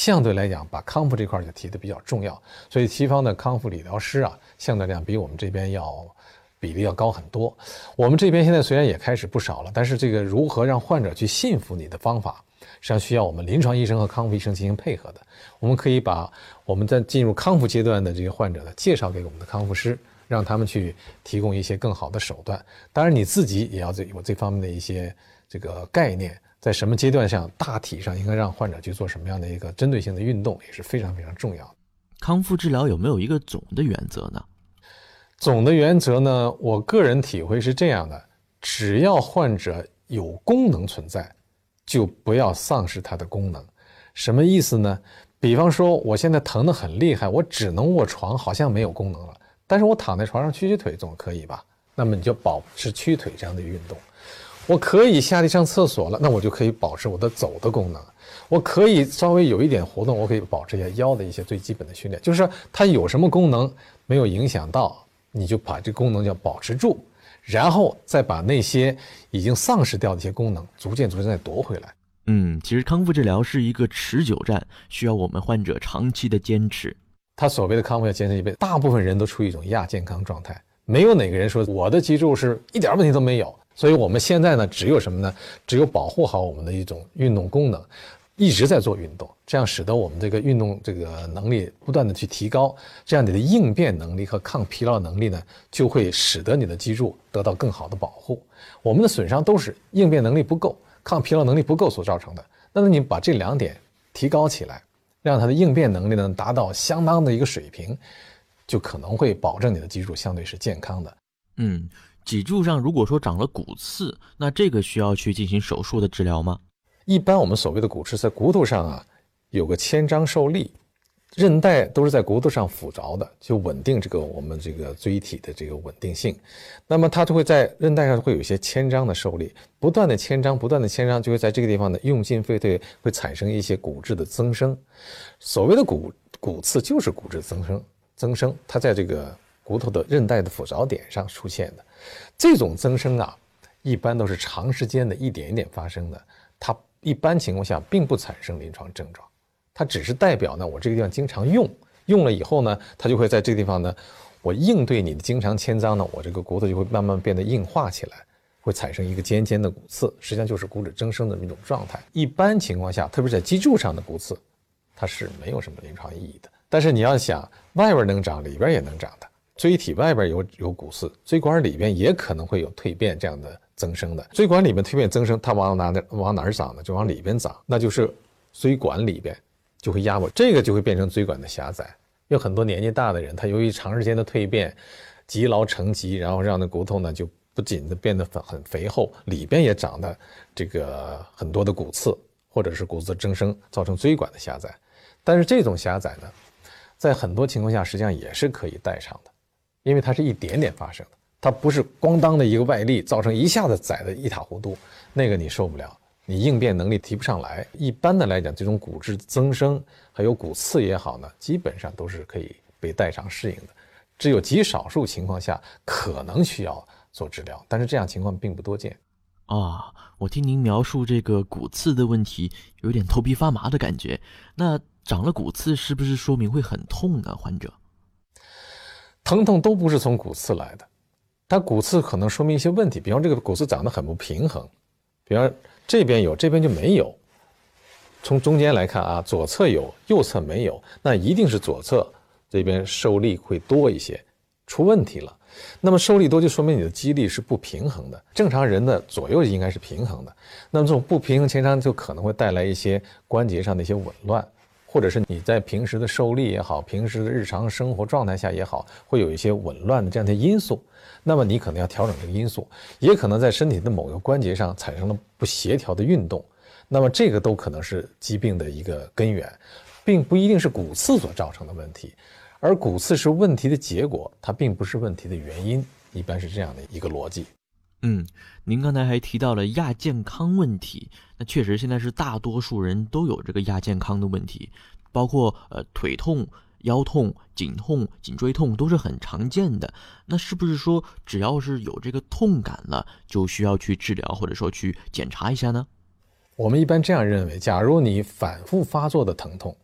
相对来讲把康复这块就提的比较重要，所以西方的康复理疗师啊，相对来讲比我们这边比例要高很多。我们这边现在虽然也开始不少了，但是这个如何让患者去信服你的方法，实际上需要我们临床医生和康复医生进行配合的。我们可以把我们在进入康复阶段的这些患者呢介绍给我们的康复师，让他们去提供一些更好的手段。当然你自己也要有这方面的一些这个概念，在什么阶段上大体上应该让患者去做什么样的一个针对性的运动，也是非常非常重要的。 康复治疗有没有一个总的原则呢？ 总的原则呢，我个人体会是这样的，只要患者有功能存在，就不要丧失它的功能。什么意思呢？比方说我现在疼得很厉害，我只能卧床，好像没有功能了，但是我躺在床上屈屈腿总可以吧？那么你就保持屈腿这样的运动。我可以下地上厕所了，那我就可以保持我的走的功能。我可以稍微有一点活动，我可以保持一下腰的一些最基本的训练，就是它有什么功能没有影响到，你就把这功能要保持住，然后再把那些已经丧失掉的一些功能逐渐再夺回来。 其实康复治疗是一个持久战，需要我们患者长期的坚持。 他所谓的康复要坚持一辈子，大部分人都处于一种亚健康状态，没有哪个人说我的脊柱是一点问题都没有。所以我们现在呢，只有什么呢？只有保护好我们的一种运动功能，一直在做运动，这样使得我们这个运动这个能力不断的去提高，这样你的应变能力和抗疲劳能力呢，就会使得你的脊柱得到更好的保护。我们的损伤都是应变能力不够、抗疲劳能力不够所造成的。那么你把这两点提高起来，让它的应变能力呢达到相当的一个水平，就可能会保证你的脊柱相对是健康的。 脊柱上如果说长了骨刺，那这个需要去进行手术的治疗吗？ 一般我们所谓的骨刺在骨头上啊有个牵张受力，韧带都是在骨头上附着的，就稳定这个我们这个椎体的这个稳定性。那么它就会在韧带上会有一些牵张的受力，不断的牵张，就会在这个地方呢用进废退，会产生一些骨质的增生。所谓的骨刺就是骨质增生，它在这个骨头的韧带的附着点上出现的。这种增生啊，一般都是长时间的一点一点发生的，它一般情况下并不产生临床症状，它只是代表呢我这个地方经常用了以后呢，它就会在这个地方呢，我应对你的经常牵张呢，我这个骨头就会慢慢变得硬化起来，会产生一个尖尖的骨刺，实际上就是骨质增生的一种状态。一般情况下，特别是在脊柱上的骨刺，它是没有什么临床意义的。但是你要想，外边能长，里边也能长的。椎体外边有骨刺，椎管里边也可能会有蜕变这样的增生的。椎管里面蜕变增生，它往哪儿长呢？就往里边长，那就是椎管里边就会压迫，这个就会变成椎管的狭窄。有很多年纪大的人，他由于长时间的蜕变，积劳成疾，然后让那骨头呢就不仅的变得很肥厚，里边也长的这个很多的骨刺，或者是骨质增生，造成椎管的狭窄。但是这种狭窄呢，在很多情况下实际上也是可以代偿的。因为它是一点点发生的，它不是咣当的一个外力造成一下子窄的一塌糊涂，那个你受不了，你应变能力提不上来。一般的来讲，这种骨质增生还有骨刺也好呢，基本上都是可以被代偿适应的，只有极少数情况下可能需要做治疗，但是这样情况并不多见。 我听您描述这个骨刺的问题，有点头皮发麻的感觉。那长了骨刺是不是说明会很痛呢？患者疼痛都不是从骨刺来的，它骨刺可能说明一些问题，比方这个骨刺长得很不平衡，比方这边有，这边就没有。从中间来看啊，左侧有，右侧没有，那一定是左侧这边受力会多一些，出问题了。那么受力多就说明你的肌力是不平衡的，正常人的左右应该是平衡的，那么这种不平衡牵张就可能会带来一些关节上的一些紊乱，或者是你在平时的受力也好，平时的日常生活状态下也好，会有一些紊乱的这样的因素，那么你可能要调整这个因素，也可能在身体的某个关节上产生了不协调的运动，那么这个都可能是疾病的一个根源，并不一定是骨刺所造成的问题，而骨刺是问题的结果，它并不是问题的原因，一般是这样的一个逻辑。 您刚才还提到了亚健康问题，那确实现在是大多数人都有这个亚健康的问题，包括腿痛、腰痛、颈痛、颈椎痛都是很常见的。那是不是说只要是有这个痛感了，就需要去治疗或者说去检查一下呢？ 我们一般这样认为，假如你反复发作的疼痛，